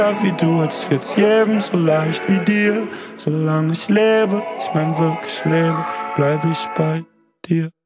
wie du, als wird's jedem so leicht wie dir. Solange ich lebe, ich mein wirklich lebe, bleib ich bei dir.